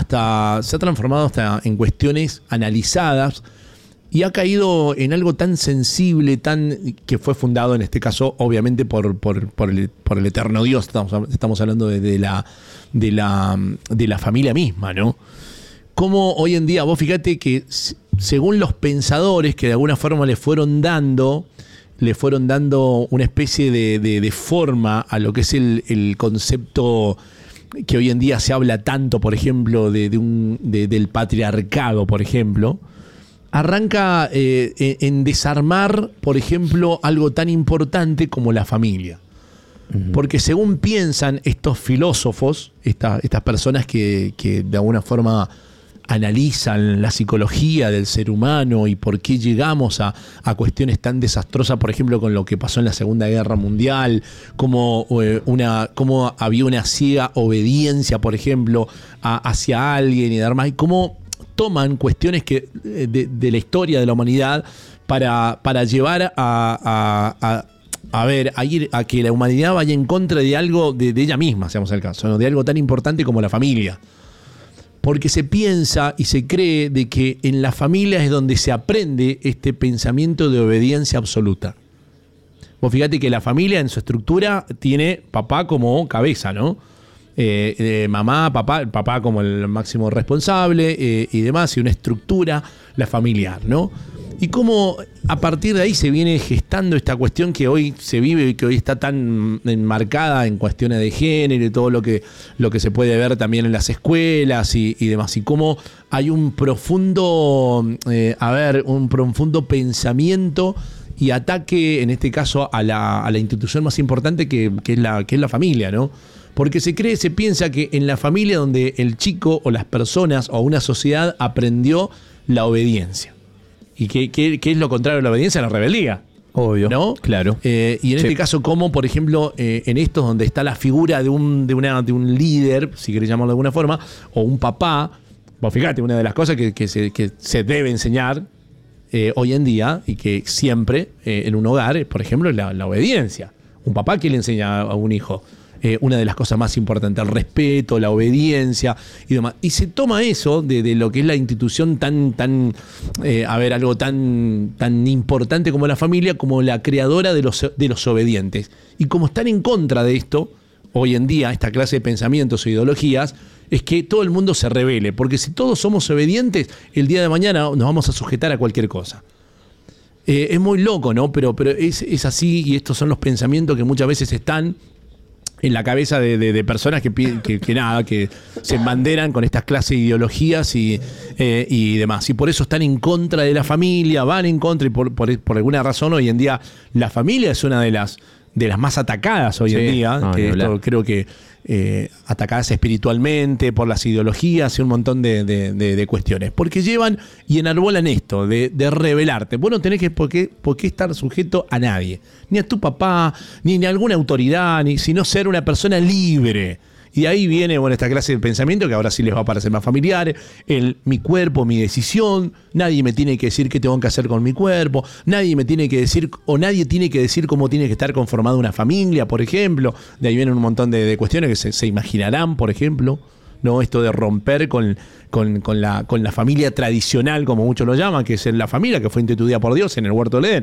se ha transformado hasta en cuestiones analizadas y ha caído en algo tan sensible, que fue fundado en este caso, obviamente, por el eterno Dios. Estamos hablando de la familia misma, ¿no? Como hoy en día, vos fíjate que según los pensadores que de alguna forma le fueron dando una especie de forma a lo que es el concepto que hoy en día se habla tanto, por ejemplo, del patriarcado, por ejemplo, arranca en desarmar, por ejemplo, algo tan importante como la familia. Uh-huh. Porque según piensan estos filósofos, estas personas que de alguna forma analizan la psicología del ser humano y por qué llegamos a cuestiones tan desastrosas, por ejemplo, con lo que pasó en la Segunda Guerra Mundial, cómo había una ciega obediencia, por ejemplo, hacia alguien y demás, y cómo toman cuestiones de la historia de la humanidad para llevar a que la humanidad vaya en contra de algo de ella misma, seamos el caso, ¿no? De algo tan importante como la familia. Porque se piensa y se cree de que en la familia es donde se aprende este pensamiento de obediencia absoluta. Vos fíjate que la familia en su estructura tiene papá como cabeza, ¿no? Mamá, papá como el máximo responsable y demás, y una estructura, la familiar, ¿no? Y cómo a partir de ahí se viene gestando esta cuestión que hoy se vive y que hoy está tan enmarcada en cuestiones de género y todo lo que se puede ver también en las escuelas y demás. Y cómo hay un profundo pensamiento y ataque, en este caso, a la institución más importante que es la familia, ¿no? Porque se piensa que en la familia donde el chico o las personas o una sociedad aprendió la obediencia. ¿Y qué es lo contrario de la obediencia? La rebeldía. Obvio. ¿No? Claro. Y en este caso, como por ejemplo, en estos donde está la figura de un líder, si querés llamarlo de alguna forma, o un papá, vos fíjate, una de las cosas que se debe enseñar hoy en día y que siempre en un hogar, por ejemplo, es la obediencia. Un papá que le enseña a un hijo. Una de las cosas más importantes, el respeto, la obediencia y demás. Y se toma eso de lo que es la institución algo tan importante como la familia, como la creadora de los obedientes. Y como están en contra de esto, hoy en día, esta clase de pensamientos o ideologías, es que todo el mundo se rebele. Porque si todos somos obedientes, el día de mañana nos vamos a sujetar a cualquier cosa. Es muy loco, ¿no? Pero es así, y estos son los pensamientos que muchas veces están en la cabeza de personas que se embanderan con estas clases de ideologías y demás. Y por eso están en contra de la familia, van en contra, y por alguna razón hoy en día la familia es una de las más atacadas hoy en día. Creo que atacadas espiritualmente, por las ideologías y un montón de cuestiones. Porque llevan y enarbolan esto de rebelarte. Vos no tenés por qué estar sujeto a nadie. Ni a tu papá, ni a alguna autoridad, sino ser una persona libre. Y ahí viene esta clase de pensamiento que ahora sí les va a parecer más familiar. Mi cuerpo, mi decisión. Nadie me tiene que decir qué tengo que hacer con mi cuerpo. Nadie me tiene que decir, o nadie tiene que decir cómo tiene que estar conformada una familia, por ejemplo. De ahí vienen un montón de cuestiones que se imaginarán, por ejemplo. ¿No? Esto de romper con la familia tradicional, como muchos lo llaman, que es la familia que fue instituida por Dios en el huerto del Edén.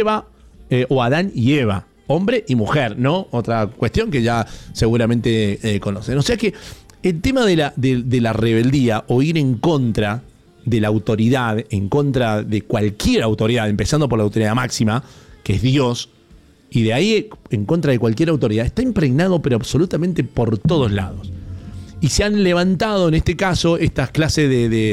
O Adán y Eva. Hombre y mujer, ¿no? Otra cuestión que ya seguramente conocen. O sea que el tema de la rebeldía o ir en contra de la autoridad, en contra de cualquier autoridad, empezando por la autoridad máxima, que es Dios, y de ahí en contra de cualquier autoridad, está impregnado pero absolutamente por todos lados. Y se han levantado en este caso estas clases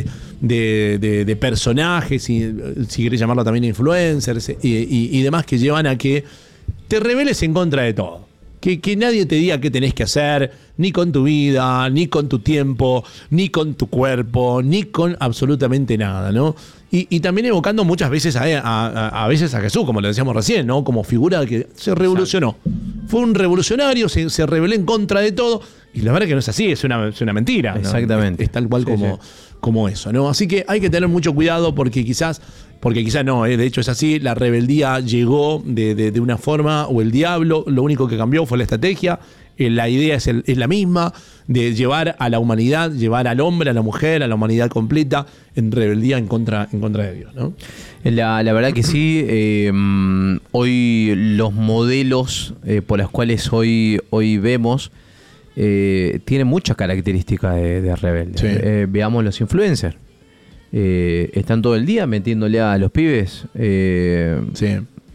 de personajes, y si querés llamarlo también influencers y demás, que llevan a que te rebeles en contra de todo. Que nadie te diga qué tenés que hacer, ni con tu vida, ni con tu tiempo, ni con tu cuerpo, ni con absolutamente nada, ¿no? Y también evocando muchas veces a veces a Jesús, como le decíamos recién, ¿no? Como figura que se revolucionó. Fue un revolucionario, se rebeló en contra de todo. Y la verdad que no es así, es una mentira, ¿no? Exactamente. Es tal cual como eso, ¿no? Así que hay que tener mucho cuidado porque quizás no, de hecho es así, la rebeldía llegó de una forma, o el diablo, lo único que cambió fue la estrategia, la idea es la misma, de llevar a la humanidad, llevar al hombre, a la mujer, a la humanidad completa en rebeldía en contra de Dios, ¿no? La verdad que sí. Hoy los modelos por los cuales hoy vemos tienen muchas características de rebelde. Sí. Veamos los influencers. Están todo el día metiéndole a los pibes. Sí.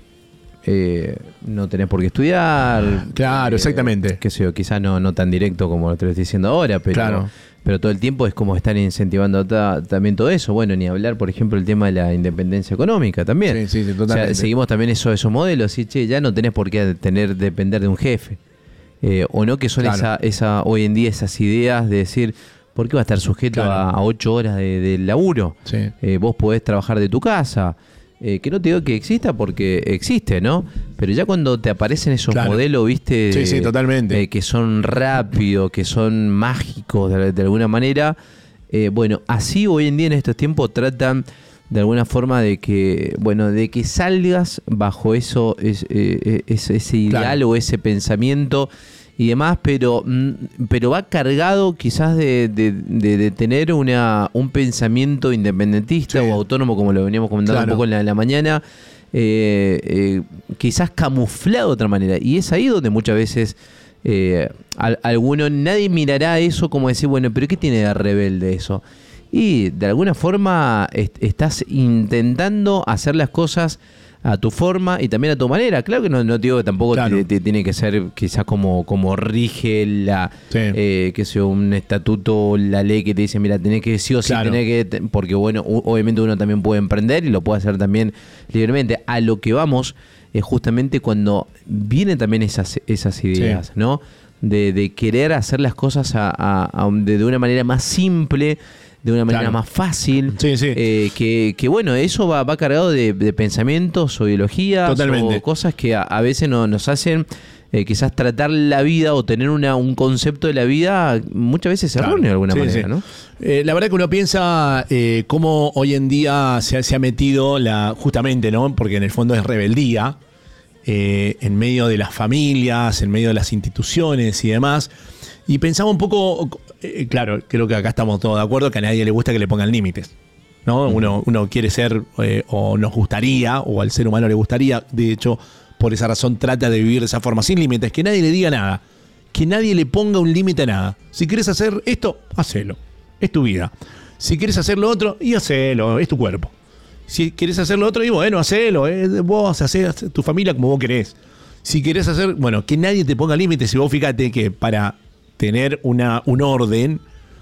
No tenés por qué estudiar. Claro, exactamente. Qué sé yo, quizás no tan directo como lo te lo estoy diciendo ahora, pero, Claro. pero todo el tiempo es como están incentivando también todo eso. Bueno, ni hablar, por ejemplo, el tema de la independencia económica también. Sí, totalmente. O sea, seguimos también esos modelos y ya no tenés por qué depender de un jefe. O no, que son Claro. hoy en día esas ideas de decir, ¿por qué va a estar sujeto Claro. a 8 horas de laburo? Sí. Vos podés trabajar de tu casa. Que no te digo que exista porque existe, ¿no? Pero ya cuando te aparecen esos Claro. modelos, ¿viste? Sí, totalmente. Que son rápidos, que son mágicos de alguna manera. Bueno, así hoy en día en estos tiempos tratan de alguna forma de que salgas bajo ese ideal, Claro. o ese pensamiento y demás, pero va cargado quizás de tener un pensamiento independentista, Sí. o autónomo, como lo veníamos comentando Claro. un poco en la mañana, quizás camuflado de otra manera. Y es ahí donde muchas veces nadie mirará eso como decir, bueno, pero ¿qué tiene de rebelde eso? Y de alguna forma estás intentando hacer las cosas a tu forma y también a tu manera. Claro que no te digo que tampoco Claro. te tiene que ser quizás como rige Sí. que sea un estatuto, la ley que te dice, mira, tenés que sí o sí, Claro. porque bueno, obviamente uno también puede emprender y lo puede hacer también libremente. A lo que vamos es justamente cuando vienen también esas ideas, Sí. ¿no? De querer hacer las cosas de una manera más simple, de una manera Claro. más fácil. Sí, sí. Que bueno, eso va cargado de pensamientos o ideologías, Totalmente. o cosas que a veces nos hacen quizás tratar la vida o tener un concepto de la vida muchas veces Claro. erróneo de alguna Sí, manera, sí. ¿no? La verdad que uno piensa cómo hoy en día se ha metido justamente, ¿no? Porque en el fondo es rebeldía, en medio de las familias, en medio de las instituciones y demás. Y pensaba un poco, claro, creo que acá estamos todos de acuerdo que a nadie le gusta que le pongan límites, ¿no? Uno quiere ser, o nos gustaría, o al ser humano le gustaría, de hecho, por esa razón trata de vivir de esa forma, sin límites, que nadie le diga nada, que nadie le ponga un límite a nada. Si quieres hacer esto, hacelo, es tu vida. Si quieres hacer lo otro, y hacelo, es tu cuerpo. Si quieres hacer lo otro, y bueno, hacelo, vos hacés tu familia como vos querés. Si querés hacer, bueno, que nadie te ponga límites. Y vos fíjate que para tener un orden,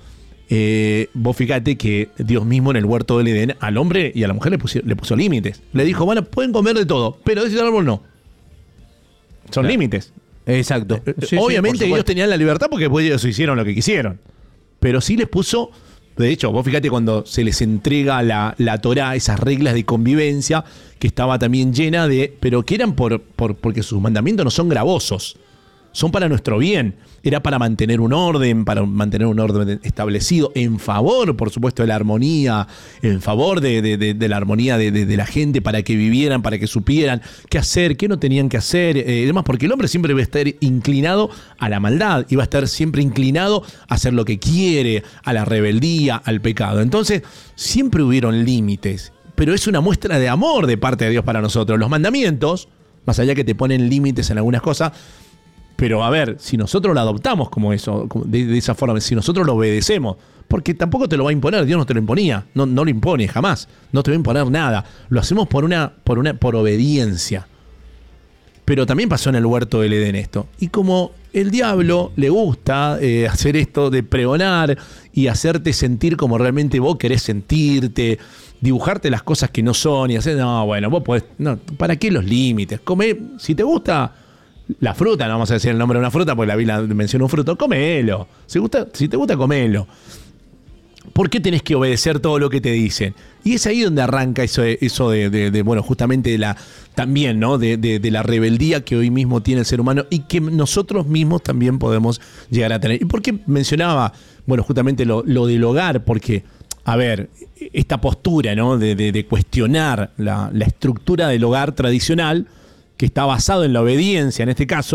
vos fíjate que Dios mismo en el huerto del Edén al hombre y a la mujer le puso límites. Le dijo, bueno, pueden comer de todo, pero de ese árbol no. Son Claro. límites. Exacto. Sí, Obviamente sí, por ellos supuesto. tenían la libertad porque después ellos hicieron lo que quisieron. Pero sí les puso, de hecho, vos fíjate cuando se les entrega la Torá, esas reglas de convivencia, que estaba también llena pero que eran porque sus mandamientos no son gravosos, son para nuestro bien. Era para mantener un orden establecido, en favor, por supuesto, de la armonía, en favor de la armonía de la gente, para que vivieran, para que supieran qué hacer, qué no tenían que hacer, y demás, porque el hombre siempre va a estar inclinado a la maldad, y va a estar siempre inclinado a hacer lo que quiere, a la rebeldía, al pecado. Entonces, siempre hubieron límites, pero es una muestra de amor de parte de Dios para nosotros. Los mandamientos, más allá que te ponen límites en algunas cosas, pero a ver, si nosotros lo adoptamos como eso, de esa forma, si nosotros lo obedecemos, porque tampoco te lo va a imponer, Dios no te lo imponía, no lo impone jamás, no te va a imponer nada, lo hacemos por obediencia. Pero también pasó en el huerto del Edén esto. Y como el diablo le gusta hacer esto de pregonar y hacerte sentir como realmente vos querés sentirte, dibujarte las cosas que no son y hacer, no, bueno, vos podés, no, ¿para qué los límites? Come, si te gusta la fruta, no vamos a decir el nombre de una fruta porque la Biblia menciona un fruto, comelo. Si te gusta, comelo. ¿Por qué tenés que obedecer todo lo que te dicen? Y es ahí donde arranca eso de bueno, justamente también, ¿no? De la rebeldía que hoy mismo tiene el ser humano y que nosotros mismos también podemos llegar a tener. ¿Y por qué mencionaba, bueno, justamente lo del hogar? Porque, a ver, esta postura, ¿no? De cuestionar la estructura del hogar tradicional, que está basado en la obediencia en este caso,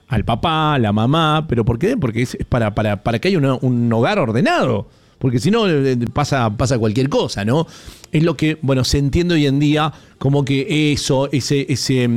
al papá, a la mamá. ¿Pero por qué? Porque es para que haya un hogar ordenado. Porque si no, pasa cualquier cosa, ¿no? Es lo que, bueno, se entiende hoy en día como que ese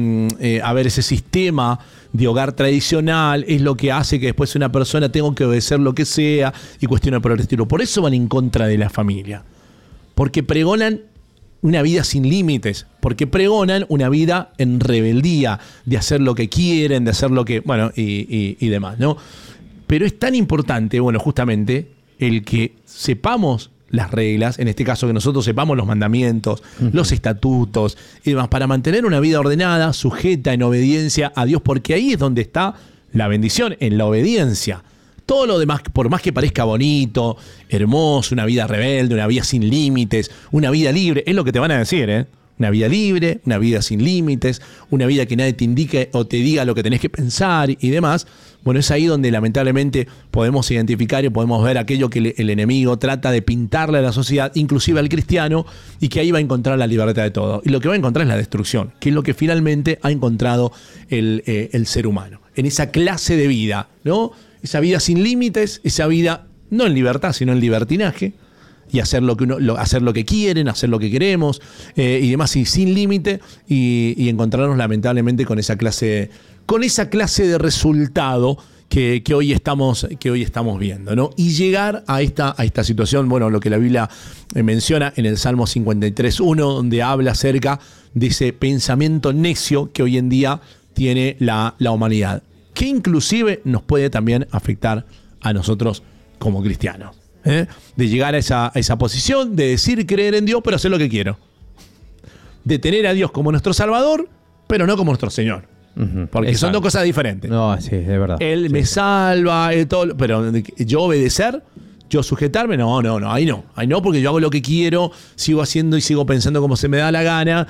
sistema de hogar tradicional es lo que hace que después una persona tenga que obedecer lo que sea y cuestiona por el estilo. Por eso van en contra de la familia. Porque pregonan una vida sin límites, porque pregonan una vida en rebeldía, de hacer lo que quieren, de hacer lo que, bueno, y demás, ¿no? Pero es tan importante, bueno, justamente, el que sepamos las reglas, en este caso que nosotros sepamos los mandamientos, los estatutos y demás, para mantener una vida ordenada, sujeta en obediencia a Dios, porque ahí es donde está la bendición, en la obediencia. Todo lo demás, por más que parezca bonito, hermoso, una vida rebelde, una vida sin límites, una vida libre, es lo que te van a decir, ¿eh? Una vida libre, una vida sin límites, una vida que nadie te indique o te diga lo que tenés que pensar y demás. Bueno, es ahí donde lamentablemente podemos identificar y podemos ver aquello que el enemigo trata de pintarle a la sociedad, inclusive al cristiano, y que ahí va a encontrar la libertad de todo. Y lo que va a encontrar es la destrucción, que es lo que finalmente ha encontrado el ser humano. En esa clase de vida, ¿no? Esa vida sin límites, esa vida no en libertad, sino en libertinaje, y hacer lo que quieren, hacer lo que queremos, y demás, y sin límite, y encontrarnos lamentablemente con esa clase de resultado que hoy estamos viendo, ¿no? Y llegar a esta situación, bueno, lo que la Biblia menciona en el Salmo 53:1, donde habla acerca de ese pensamiento necio que hoy en día tiene la humanidad, que inclusive nos puede también afectar a nosotros como cristianos. De llegar a esa posición, de decir creer en Dios, pero hacer lo que quiero. De tener a Dios como nuestro Salvador, pero no como nuestro Señor. Porque son dos cosas diferentes. No, sí, de verdad. Él me salva, todo, pero yo obedecer, yo sujetarme, no, ahí no, porque yo hago lo que quiero, sigo haciendo y sigo pensando como se me da la gana,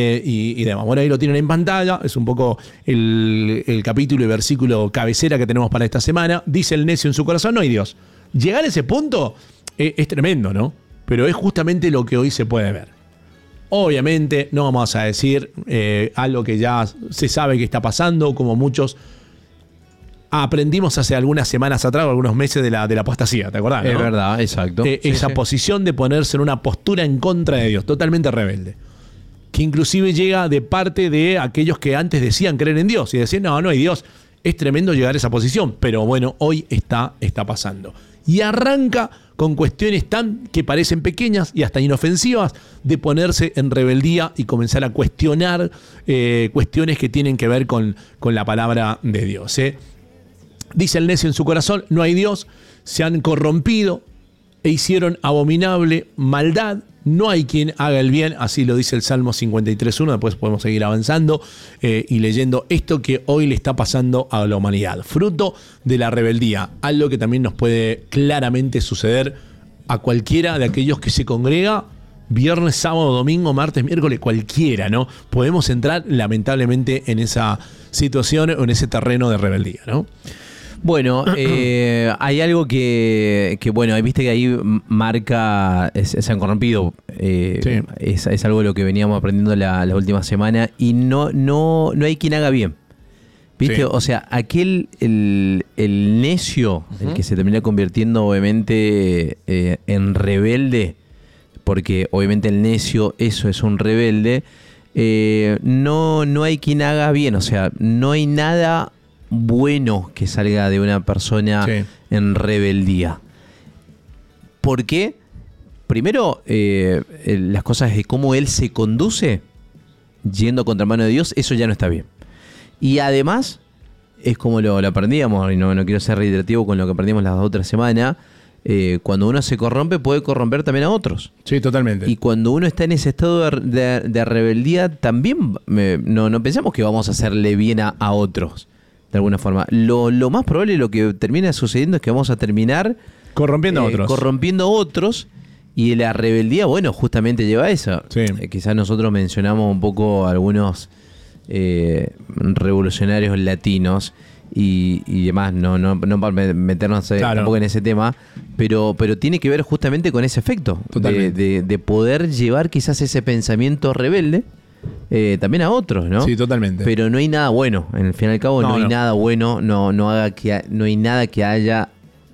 y demás. Bueno, ahí lo tienen en pantalla, es un poco el capítulo y versículo cabecera que tenemos para esta semana. Dice el necio en su corazón, no hay Dios. Llegar a ese punto es tremendo, ¿no? Pero es justamente lo que hoy se puede ver. Obviamente no vamos a decir algo que ya se sabe que está pasando, como muchos aprendimos hace algunas semanas atrás, o algunos meses de la apostasía, ¿te acordás? Es ¿no? verdad, exacto. Esa posición de ponerse en una postura en contra de Dios, totalmente rebelde. Que inclusive llega de parte de aquellos que antes decían creer en Dios y decían, no hay Dios. Es tremendo llegar a esa posición, pero bueno, hoy está pasando. Y arranca con cuestiones que parecen pequeñas y hasta inofensivas, de ponerse en rebeldía y comenzar a cuestionar cuestiones que tienen que ver con la palabra de Dios. Dice el necio en su corazón, no hay Dios, se han corrompido e hicieron abominable maldad. No hay quien haga el bien, así lo dice el Salmo 53:1, después podemos seguir avanzando y leyendo esto que hoy le está pasando a la humanidad, fruto de la rebeldía, algo que también nos puede claramente suceder a cualquiera de aquellos que se congrega viernes, sábado, domingo, martes, miércoles, cualquiera, ¿no? Podemos entrar lamentablemente en esa situación o en ese terreno de rebeldía, ¿no? Bueno, hay algo que bueno, viste que ahí marca, se han corrompido. Sí. Es algo de lo que veníamos aprendiendo la última semana, y no hay quien haga bien. ¿Viste? Sí. O sea, el necio, el que se termina convirtiendo obviamente en rebelde, porque obviamente el necio, eso es un rebelde, no hay quien haga bien. O sea, no hay nada bueno que salga de una persona en rebeldía. ¿Por qué? Primero, las cosas de cómo él se conduce yendo contra mano de Dios, eso ya no está bien. Y además, es como lo aprendíamos, y no quiero ser reiterativo con lo que aprendimos la otra semana, cuando uno se corrompe, puede corromper también a otros. Sí, totalmente. Y cuando uno está en ese estado de rebeldía, también no pensamos que vamos a hacerle bien a otros. De alguna forma. Lo más probable, lo que termina sucediendo, es que vamos a terminar corrompiendo a otros. Y la rebeldía, bueno, justamente lleva a eso. Sí. Quizás nosotros mencionamos un poco algunos revolucionarios latinos y demás, no para meternos tampoco en ese tema, pero tiene que ver justamente con ese efecto de poder llevar quizás ese pensamiento rebelde también a otros, ¿no? Sí, totalmente. Pero no hay nada bueno, en el fin y al cabo no hay nada bueno, no hay nada que haya...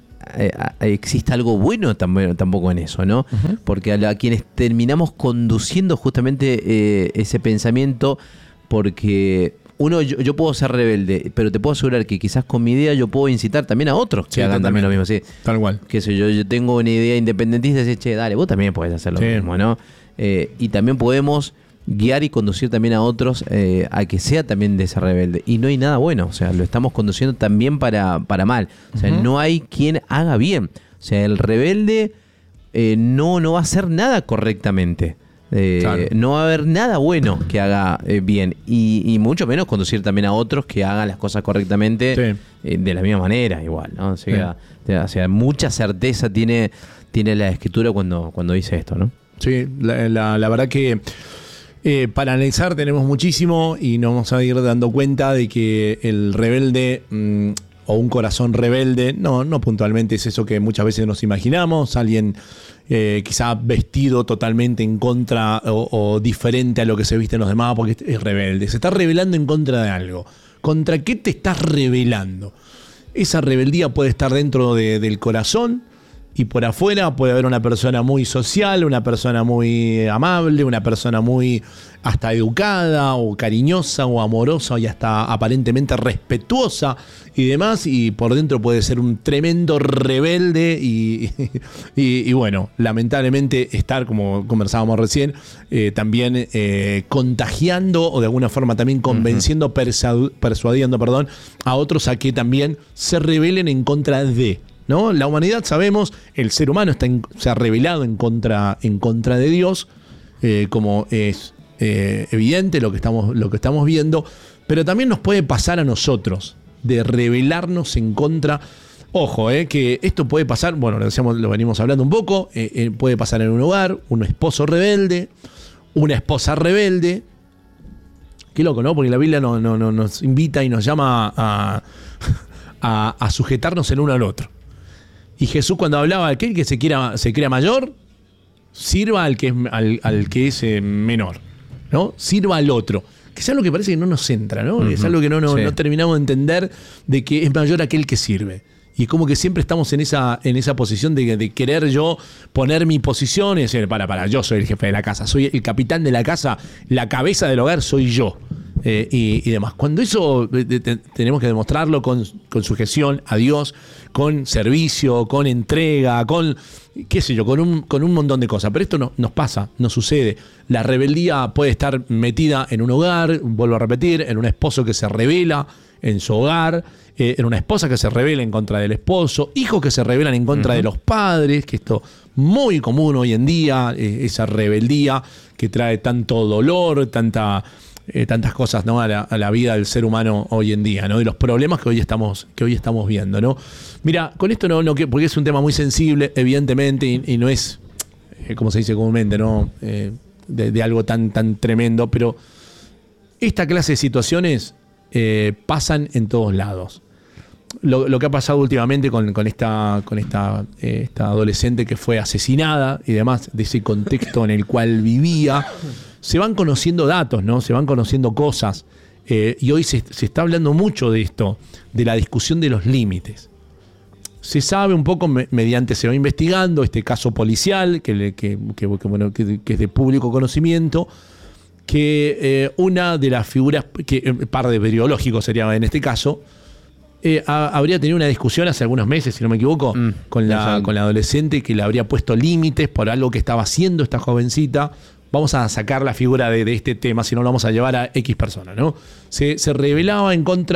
exista algo bueno tampoco en eso, ¿no? Uh-huh. Porque a quienes terminamos conduciendo justamente ese pensamiento, porque yo puedo ser rebelde, pero te puedo asegurar que quizás con mi idea yo puedo incitar también a otros que hagan también lo mismo. ¿Sí? Tal cual. Qué sé yo tengo una idea independentista y decir, che, dale, vos también podés hacer lo mismo, ¿no? Y también podemos guiar y conducir también a otros a que sea también de ese rebelde. Y no hay nada bueno, o sea, lo estamos conduciendo también para mal. O sea, no hay quien haga bien. O sea, el rebelde no va a hacer nada correctamente. No va a haber nada bueno que haga bien. Y mucho menos conducir también a otros que hagan las cosas correctamente de la misma manera, igual, ¿no? O sea, mucha certeza tiene la Escritura cuando dice esto, ¿no? Sí, la verdad que para analizar tenemos muchísimo y nos vamos a ir dando cuenta de que el rebelde o un corazón rebelde, no puntualmente es eso que muchas veces nos imaginamos, alguien quizá vestido totalmente en contra o diferente a lo que se visten los demás porque es rebelde, se está rebelando en contra de algo. ¿Contra qué te estás rebelando? Esa rebeldía puede estar dentro del corazón. Y por afuera puede haber una persona muy social, una persona muy amable, una persona muy hasta educada o cariñosa o amorosa y hasta aparentemente respetuosa y demás. Y por dentro puede ser un tremendo rebelde y bueno, lamentablemente estar, como conversábamos recién, también contagiando o de alguna forma también convenciendo, persuadiendo a otros a que también se rebelen en contra de... ¿No? La humanidad, sabemos, el ser humano se ha rebelado en contra de Dios, como es evidente lo que estamos viendo, pero también nos puede pasar a nosotros de rebelarnos en contra. Ojo, que esto puede pasar, bueno, lo venimos hablando un poco, puede pasar en un hogar, un esposo rebelde, una esposa rebelde. Qué loco, ¿no? Porque la Biblia nos invita y nos llama a sujetarnos el uno al otro. Y Jesús, cuando hablaba de aquel que se crea mayor, sirva al que es menor, ¿no? Sirva al otro. Que es algo que parece que no nos entra, ¿no? Uh-huh. Es algo que no terminamos de entender, de que es mayor aquel que sirve. Y como que siempre estamos en esa posición de querer yo poner mi posición y decir, yo soy el jefe de la casa, soy el capitán de la casa, la cabeza del hogar soy yo. Y demás. Cuando eso tenemos que demostrarlo con sujeción a Dios, con servicio, con entrega, con qué sé yo, con un montón de cosas. Pero esto nos pasa, nos sucede. La rebeldía puede estar metida en un hogar, vuelvo a repetir, en un esposo que se rebela en su hogar, en una esposa que se rebela en contra del esposo, hijos que se rebelan en contra de los padres, que esto muy común hoy en día, esa rebeldía que trae tanto dolor, tantas cosas, ¿no? a la vida del ser humano hoy en día, ¿no? Y los problemas que hoy estamos viendo, ¿no? Mira, con esto porque es un tema muy sensible, evidentemente, y no es, como se dice comúnmente, ¿no? De algo tan tremendo, pero esta clase de situaciones pasan en todos lados. Lo que ha pasado últimamente con esta adolescente que fue asesinada y demás, de ese contexto en el cual vivía, se van conociendo datos, ¿no? Se van conociendo cosas. Y hoy se está hablando mucho de esto, de la discusión de los límites. Se sabe un poco, se va investigando este caso policial, que es de público conocimiento, que una de las figuras, par de periodológicos sería en este caso, habría tenido una discusión hace algunos meses, si no me equivoco, con la adolescente, que le habría puesto límites por algo que estaba haciendo esta jovencita. Vamos a sacar la figura de este tema, si no lo vamos a llevar a X persona, ¿no? Se rebelaba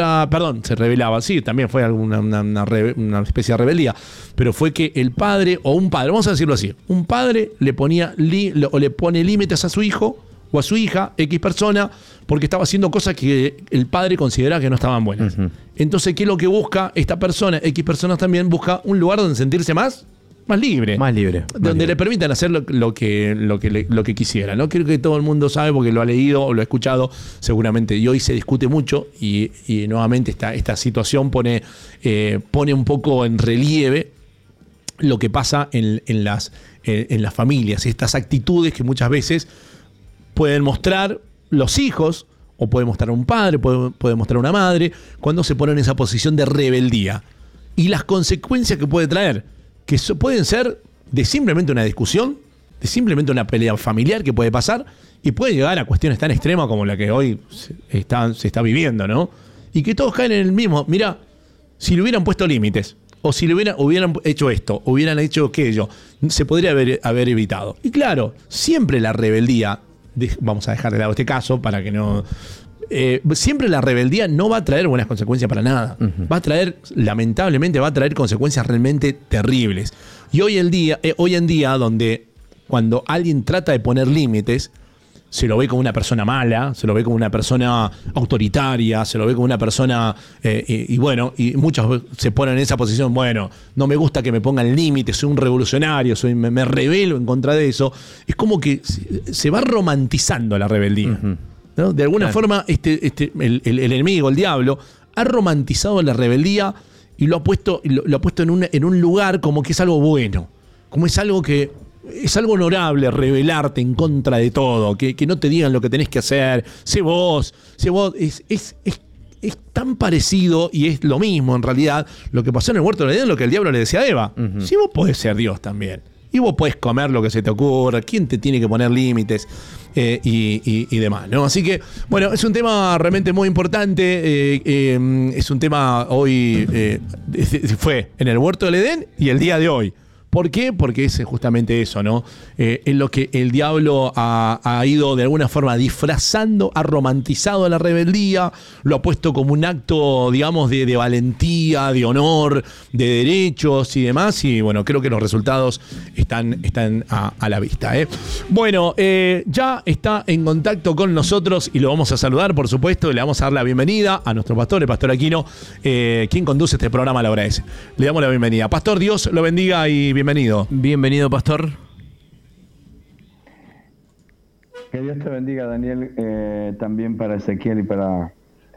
sí, también fue una especie de rebeldía, pero fue que el padre, vamos a decirlo así, un padre le pone límites a su hijo o a su hija, X persona, porque estaba haciendo cosas que el padre consideraba que no estaban buenas. Uh-huh. Entonces, ¿qué es lo que busca esta persona? X personas también busca un lugar donde sentirse más libre. Donde le permitan hacer lo que quisiera, ¿no? Creo que todo el mundo sabe, porque lo ha leído o lo ha escuchado seguramente, y hoy se discute mucho, y nuevamente esta situación pone un poco en relieve lo que pasa en las familias, estas actitudes que muchas veces pueden mostrar los hijos, o puede mostrar un padre, puede mostrar una madre, cuando se pone en esa posición de rebeldía. Y las consecuencias que puede traer, que pueden ser de simplemente una discusión, de simplemente una pelea familiar que puede pasar, y puede llegar a cuestiones tan extremas como la que hoy se está viviendo, ¿no? Y que todos caen en el mismo. Mirá, si le hubieran puesto límites, o si le hubieran hecho esto, hubieran hecho aquello, se podría haber evitado. Y claro, siempre la rebeldía, vamos a dejar de lado este caso para que no... siempre la rebeldía no va a traer buenas consecuencias para nada. Va a traer, lamentablemente, va a traer consecuencias realmente terribles. Y hoy en día, donde cuando alguien trata de poner límites, se lo ve como una persona mala, se lo ve como una persona autoritaria, se lo ve como una persona... y muchos se ponen en esa posición, bueno, no me gusta que me pongan límites, soy un revolucionario, me rebelo en contra de eso. Es como que se va romantizando la rebeldía. ¿No? De alguna forma, el enemigo, el diablo, ha romantizado la rebeldía y lo ha puesto en un lugar como que es algo bueno, como es algo que... Es algo honorable rebelarte en contra de todo, que no te digan lo que tenés que hacer. Sé vos. Es tan parecido y es lo mismo en realidad lo que pasó en el huerto del Edén, lo que el diablo le decía a Eva. Si vos podés ser Dios también. Y vos podés comer lo que se te ocurra. ¿Quién te tiene que poner límites? Y demás, ¿no? Así que, bueno, es un tema realmente muy importante. Es un tema hoy, fue en el huerto del Edén y el día de hoy. ¿Por qué? Porque es justamente eso, ¿no? Es lo que el diablo ha ido de alguna forma disfrazando, ha romantizado la rebeldía, lo ha puesto como un acto, digamos, de valentía, de honor, de derechos y demás. Y bueno, creo que los resultados están a la vista, ¿eh? Bueno, ya está en contacto con nosotros y lo vamos a saludar, por supuesto, y le vamos a dar la bienvenida a nuestro pastor, el pastor Aquino, quien conduce este programa a la hora ese. Le damos la bienvenida. Pastor, Dios lo bendiga y bienvenido. Bienvenido, pastor. Que Dios te bendiga, Daniel, también para Ezequiel y para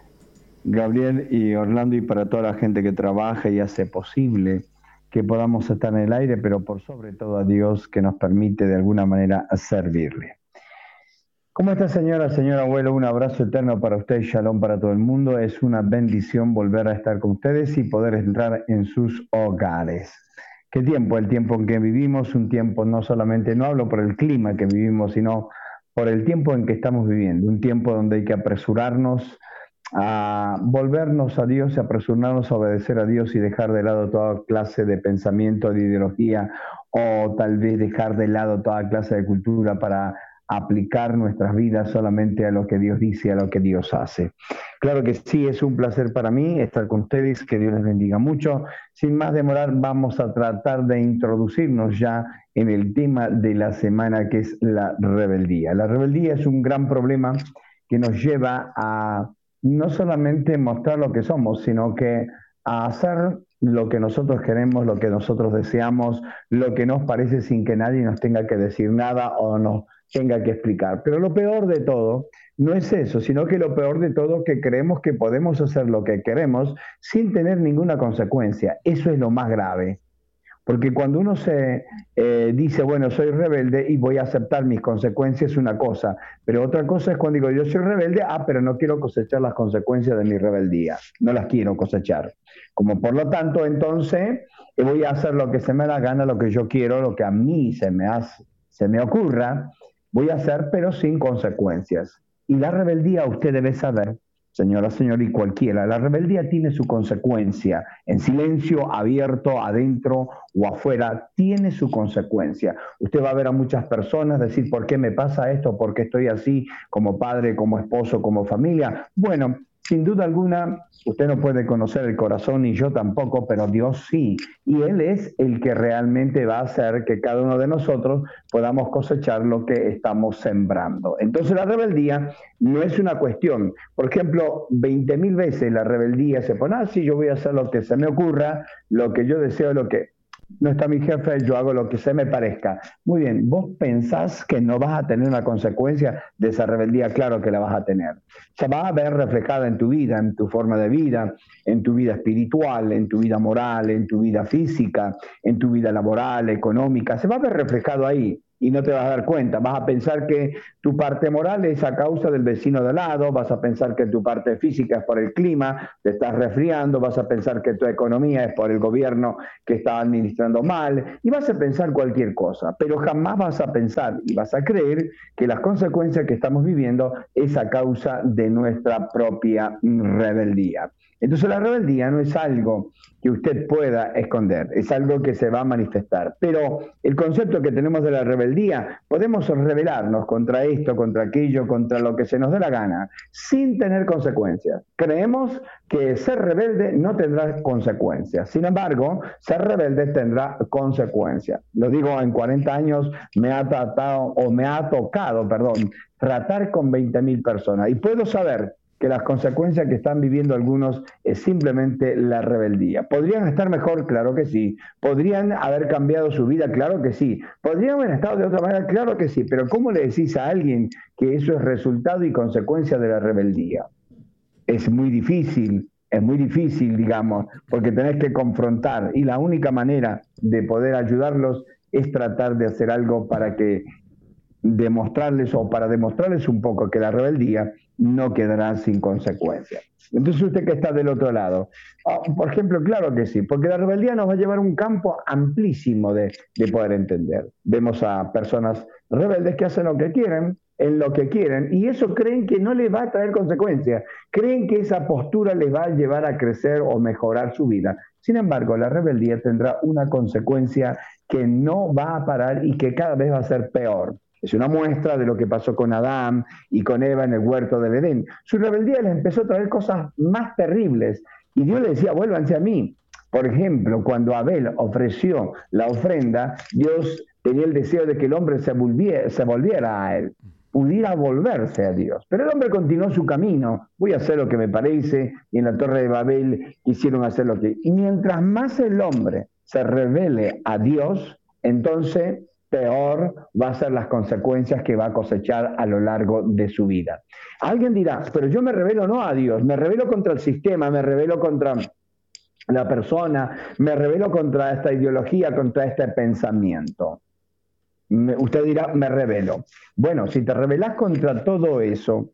Gabriel y Orlando y para toda la gente que trabaja y hace posible que podamos estar en el aire, pero por sobre todo a Dios que nos permite de alguna manera servirle. ¿Cómo está, señora, señor abuelo? Un abrazo eterno para usted, shalom para todo el mundo. Es una bendición volver a estar con ustedes y poder entrar en sus hogares. ¿Qué tiempo? El tiempo en que vivimos, un tiempo no solamente, no hablo por el clima que vivimos, sino por el tiempo en que estamos viviendo, un tiempo donde hay que apresurarnos a volvernos a Dios, apresurarnos a obedecer a Dios y dejar de lado toda clase de pensamiento, de ideología, o tal vez dejar de lado toda clase de cultura para aplicar nuestras vidas solamente a lo que Dios dice, a lo que Dios hace. Claro que sí, es un placer para mí estar con ustedes, que Dios les bendiga mucho. Sin más demorar, vamos a tratar de introducirnos ya en el tema de la semana, que es la rebeldía. La rebeldía es un gran problema que nos lleva a no solamente mostrar lo que somos, sino que a hacer lo que nosotros queremos, lo que nosotros deseamos, lo que nos parece sin que nadie nos tenga que decir nada o nos tenga que explicar. Pero lo peor de todo no es eso, sino que lo peor de todo es que creemos que podemos hacer lo que queremos sin tener ninguna consecuencia. Eso es lo más grave. Porque cuando uno se dice, bueno, soy rebelde y voy a aceptar mis consecuencias, es una cosa. Pero otra cosa es cuando digo, yo soy rebelde, pero no quiero cosechar las consecuencias de mi rebeldía. No las quiero cosechar. Como por lo tanto, entonces, voy a hacer lo que se me da gana, lo que yo quiero, lo que a mí se me ocurra, voy a hacer, pero sin consecuencias. Y la rebeldía, usted debe saber, señora, señor y cualquiera, la rebeldía tiene su consecuencia. En silencio, abierto, adentro o afuera, tiene su consecuencia. Usted va a ver a muchas personas decir, ¿por qué me pasa esto? ¿Por qué estoy así como padre, como esposo, como familia? Bueno, sin duda alguna, usted no puede conocer el corazón, ni yo tampoco, pero Dios sí. Y Él es el que realmente va a hacer que cada uno de nosotros podamos cosechar lo que estamos sembrando. Entonces la rebeldía no es una cuestión. Por ejemplo, 20.000 veces la rebeldía se pone, sí, yo voy a hacer lo que se me ocurra, lo que yo deseo, lo que... No está mi jefe, yo hago lo que se me parezca. Muy bien, ¿vos pensás que no vas a tener una consecuencia de esa rebeldía? Claro que la vas a tener. Se va a ver reflejada en tu vida, en tu forma de vida, en tu vida espiritual, en tu vida moral, en tu vida física, en tu vida laboral, económica. Se va a ver reflejado ahí. y no te vas a dar cuenta. Vas a pensar que tu parte moral es a causa del vecino de al lado, vas a pensar que tu parte física es por el clima, te estás resfriando, vas a pensar que tu economía es por el gobierno que está administrando mal, y vas a pensar cualquier cosa, pero jamás vas a pensar y vas a creer que las consecuencias que estamos viviendo es a causa de nuestra propia rebeldía. Entonces la rebeldía no es algo que usted pueda esconder, es algo que se va a manifestar. Pero el concepto que tenemos de la rebeldía, podemos rebelarnos contra esto, contra aquello, contra lo que se nos dé la gana, sin tener consecuencias. Creemos que ser rebelde no tendrá consecuencias. Sin embargo, ser rebelde tendrá consecuencias. Lo digo, en 40 años me ha tocado, tratar con 20.000 personas. Y puedo saber que las consecuencias que están viviendo algunos es simplemente la rebeldía. ¿Podrían estar mejor? Claro que sí. ¿Podrían haber cambiado su vida? Claro que sí. ¿Podrían haber estado de otra manera? Claro que sí. Pero ¿cómo le decís a alguien que eso es resultado y consecuencia de la rebeldía? Es muy difícil, digamos, porque tenés que confrontar, y la única manera de poder ayudarlos es tratar de hacer algo para demostrarles un poco que la rebeldía no quedará sin consecuencias. Entonces, usted que está del otro lado, por ejemplo, claro que sí, porque la rebeldía nos va a llevar a un campo amplísimo de poder entender. Vemos a personas rebeldes que hacen lo que quieren, en lo que quieren, y eso creen que no les va a traer consecuencias, creen que esa postura les va a llevar a crecer o mejorar su vida. Sin embargo, la rebeldía tendrá una consecuencia que no va a parar y que cada vez va a ser peor. Es una muestra de lo que pasó con Adán y con Eva en el huerto del Edén. Su rebeldía les empezó a traer cosas más terribles y Dios les decía, vuélvanse a mí. Por ejemplo, cuando Abel ofreció la ofrenda, Dios tenía el deseo de que el hombre se volviera a él, pudiera volverse a Dios. Pero el hombre continuó su camino, voy a hacer lo que me parece, y en la Torre de Babel quisieron hacer lo que... Y mientras más el hombre se revele a Dios, entonces peor va a ser las consecuencias que va a cosechar a lo largo de su vida. Alguien dirá, pero yo me rebelo no a Dios, me rebelo contra el sistema, me rebelo contra la persona, me rebelo contra esta ideología, contra este pensamiento. Usted dirá, me rebelo. Bueno, si te rebelás contra todo eso,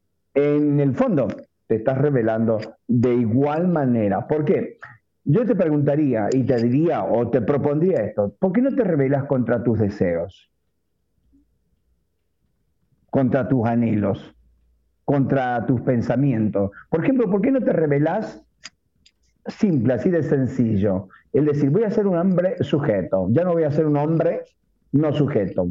en el fondo te estás rebelando de igual manera. ¿Por qué? Yo te preguntaría y te diría o te propondría esto, ¿por qué no te rebelas contra tus deseos? Contra tus anhelos, contra tus pensamientos. Por ejemplo, ¿por qué no te rebelas simple, así de sencillo? Es decir, voy a ser un hombre sujeto, ya no voy a ser un hombre no sujeto.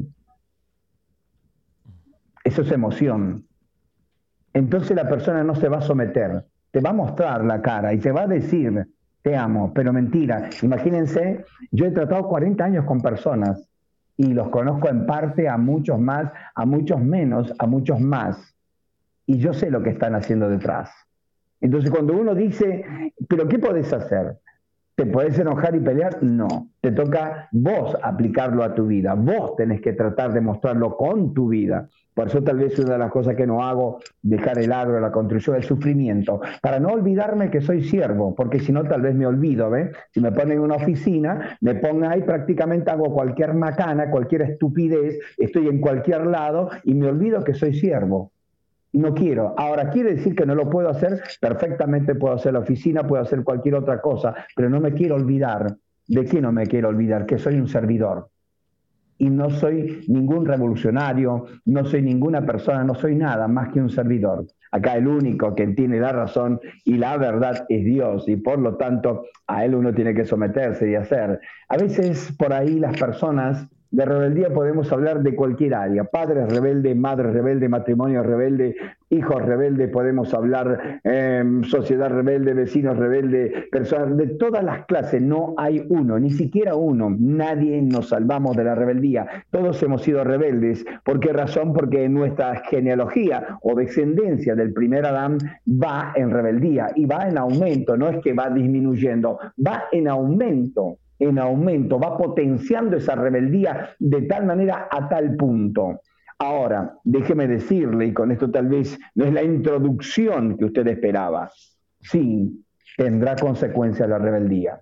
Eso es emoción. Entonces la persona no se va a someter, te va a mostrar la cara y te va a decir, te amo, pero mentira. Imagínense, yo he tratado 40 años con personas y los conozco en parte a muchos más, a muchos menos, a muchos más. Y yo sé lo que están haciendo detrás. Entonces cuando uno dice, ¿pero qué podés hacer? ¿Te podés enojar y pelear? No. Te toca vos aplicarlo a tu vida. Vos tenés que tratar de mostrarlo con tu vida. Por eso tal vez una de las cosas que no hago, dejar el agro, la construcción, el sufrimiento, para no olvidarme que soy siervo, porque si no tal vez me olvido, ¿ves? Si me ponen en una oficina, me pongo ahí, prácticamente hago cualquier macana, cualquier estupidez, estoy en cualquier lado y me olvido que soy siervo. Y no quiero. Ahora, ¿quiere decir que no lo puedo hacer? Perfectamente puedo hacer la oficina, puedo hacer cualquier otra cosa, pero no me quiero olvidar. ¿De qué no me quiero olvidar? Que soy un servidor. Y no soy ningún revolucionario, no soy ninguna persona, no soy nada más que un servidor. Acá el único que tiene la razón y la verdad es Dios, y por lo tanto a Él uno tiene que someterse y hacer. A veces por ahí las personas de rebeldía podemos hablar de cualquier área, padres rebeldes, madres rebeldes, matrimonio rebelde, hijos rebeldes, podemos hablar sociedad rebelde, vecinos rebeldes, personas de todas las clases. No hay uno, ni siquiera uno, nadie nos salvamos de la rebeldía, todos hemos sido rebeldes. ¿Por qué razón? Porque nuestra genealogía o descendencia del primer Adán va en rebeldía y va en aumento, no es que va disminuyendo, va en aumento, va potenciando esa rebeldía de tal manera a tal punto. Ahora, déjeme decirle, y con esto tal vez no es la introducción que usted esperaba, sí, tendrá consecuencia la rebeldía.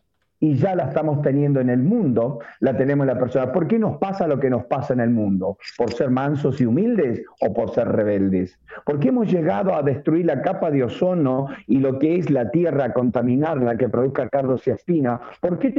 y ya la estamos teniendo en el mundo, la tenemos en la persona. ¿Por qué nos pasa lo que nos pasa en el mundo? ¿Por ser mansos y humildes o por ser rebeldes? ¿Por qué hemos llegado a destruir la capa de ozono y lo que es la tierra, contaminarla, que produzca cardos y espinas? ¿Por qué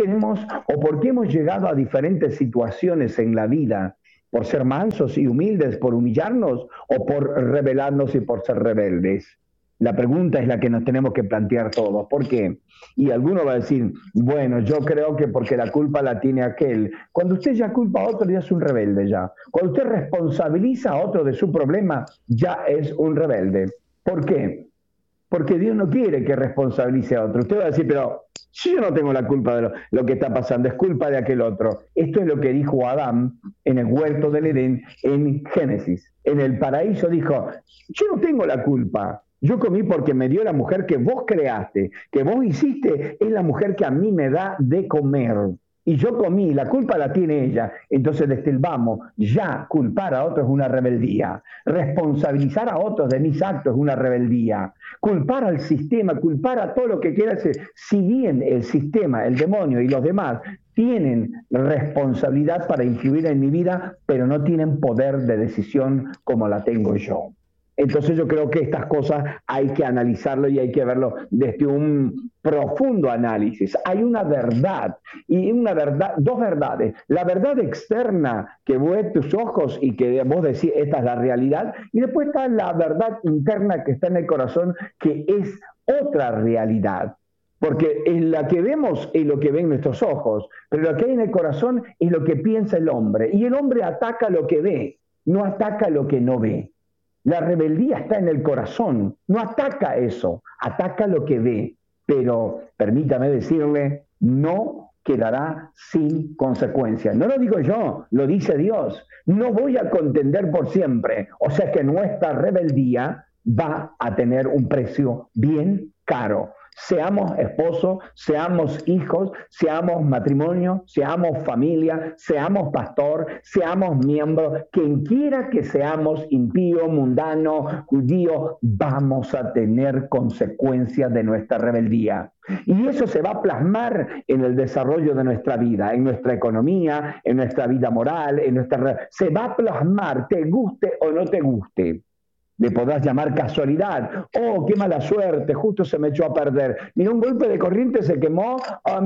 hemos llegado a diferentes situaciones en la vida? ¿Por ser mansos y humildes, por humillarnos o por rebelarnos y por ser rebeldes? La pregunta es la que nos tenemos que plantear todos. ¿Por qué? Y alguno va a decir, bueno, yo creo que porque la culpa la tiene aquel. Cuando usted ya culpa a otro, ya es un rebelde ya. Cuando usted responsabiliza a otro de su problema, ya es un rebelde. ¿Por qué? Porque Dios no quiere que responsabilice a otro. Usted va a decir, pero si yo no tengo la culpa de lo que está pasando, es culpa de aquel otro. Esto es lo que dijo Adán en el huerto del Edén en Génesis. En el paraíso dijo, yo no tengo la culpa. Yo comí porque me dio la mujer que vos creaste, que vos hiciste, es la mujer que a mí me da de comer. Y yo comí, la culpa la tiene ella. Entonces, desde el vamos, ya culpar a otros es una rebeldía. Responsabilizar a otros de mis actos es una rebeldía. Culpar al sistema, culpar a todo lo que quiera hacer. Si bien el sistema, el demonio y los demás tienen responsabilidad para influir en mi vida, pero no tienen poder de decisión como la tengo yo. Entonces yo creo que estas cosas hay que analizarlo y hay que verlo desde un profundo análisis. Hay una verdad, y dos verdades. La verdad externa que ves tus ojos y que vos decís, esta es la realidad, y después está la verdad interna que está en el corazón, que es otra realidad. Porque la que vemos es lo que ven nuestros ojos, pero lo que hay en el corazón es lo que piensa el hombre. Y el hombre ataca lo que ve, no ataca lo que no ve. La rebeldía está en el corazón, no ataca eso, ataca lo que ve, pero permítame decirle, no quedará sin consecuencias. No lo digo yo, lo dice Dios. No voy a contender por siempre, o sea que nuestra rebeldía va a tener un precio bien caro. Seamos esposos, seamos hijos, seamos matrimonio, seamos familia, seamos pastor, seamos miembros, quien quiera que seamos, impío, mundano, judío, vamos a tener consecuencias de nuestra rebeldía. Y eso se va a plasmar en el desarrollo de nuestra vida, en nuestra economía, en nuestra vida moral, se va a plasmar, te guste o no te guste. Le podrás llamar casualidad. Oh, qué mala suerte, justo se me echó a perder. Mira, un golpe de corriente se quemó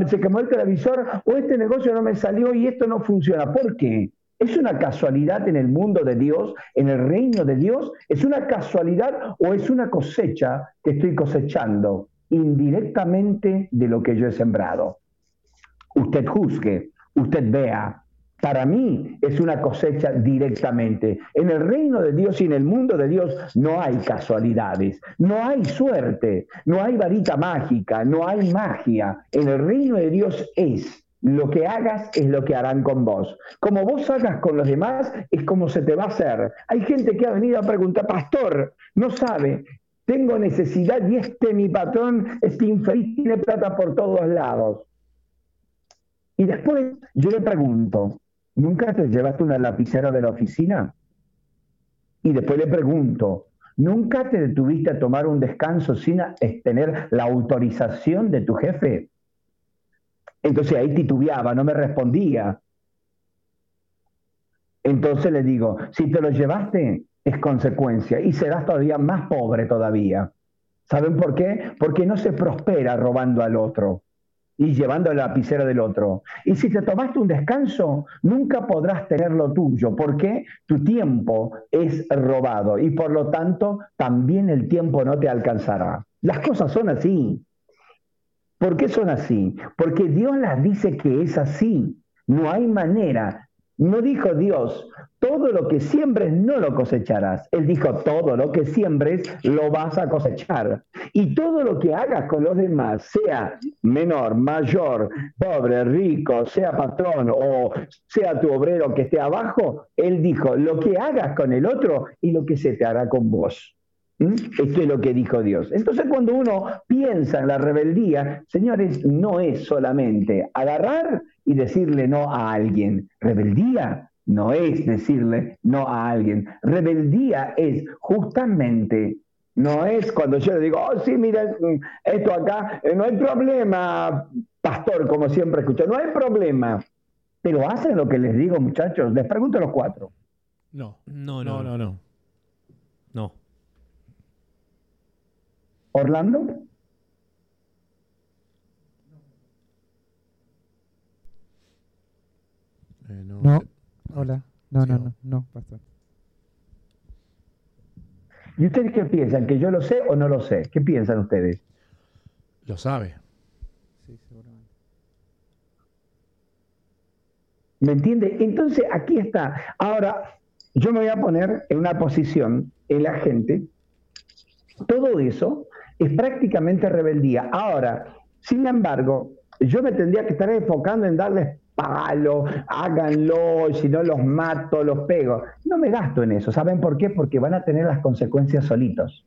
el televisor, o este negocio no me salió y esto no funciona. ¿Por qué? ¿Es una casualidad en el mundo de Dios, en el reino de Dios? ¿Es una casualidad o es una cosecha que estoy cosechando indirectamente de lo que yo he sembrado? Usted juzgue, usted vea. Para mí es una cosecha directamente. En el reino de Dios y en el mundo de Dios no hay casualidades, no hay suerte, no hay varita mágica, no hay magia. En el reino de Dios es lo que hagas es lo que harán con vos. Como vos hagas con los demás es como se te va a hacer. Hay gente que ha venido a preguntar, pastor, no sabe, tengo necesidad y mi patrón, infeliz, tiene plata por todos lados. Y después yo le pregunto, ¿nunca te llevaste una lapicera de la oficina? Y después le pregunto, ¿nunca te detuviste a tomar un descanso sin tener la autorización de tu jefe? Entonces ahí titubeaba, no me respondía. Entonces le digo, si te lo llevaste, es consecuencia y serás todavía más pobre todavía. ¿Saben por qué? Porque no se prospera robando al otro y llevando la lapicera del otro. Y si te tomaste un descanso, nunca podrás tener lo tuyo, porque tu tiempo es robado y por lo tanto también el tiempo no te alcanzará. Las cosas son así. ¿Por qué son así? Porque Dios las dice que es así. No hay manera. No dijo Dios, todo lo que siembres no lo cosecharás. Él dijo, todo lo que siembres lo vas a cosechar. Y todo lo que hagas con los demás, sea menor, mayor, pobre, rico, sea patrón o sea tu obrero que esté abajo, Él dijo, lo que hagas con el otro y lo que se te hará con vos. Esto es lo que dijo Dios. Entonces cuando uno piensa en la rebeldía, señores, no es solamente agarrar y decirle no a alguien. Rebeldía no es decirle no a alguien. Rebeldía es justamente, no es cuando yo le digo, oh sí, mira, esto acá, no hay problema, pastor, como siempre escucho. No hay problema. Pero hacen lo que les digo, muchachos. Les pregunto a los cuatro. No. No. ¿Orlando? No. Hola. No, pastor. ¿Y ustedes qué piensan? ¿Que yo lo sé o no lo sé? ¿Qué piensan ustedes? Lo sabe. Sí, seguramente. ¿Me entiende? Entonces, aquí está. Ahora, yo me voy a poner en una posición en la gente. Todo eso es prácticamente rebeldía. Ahora, sin embargo, yo me tendría que estar enfocando en darles palo, háganlo, si no los mato, los pego. No me gasto en eso. ¿Saben por qué? Porque van a tener las consecuencias solitos.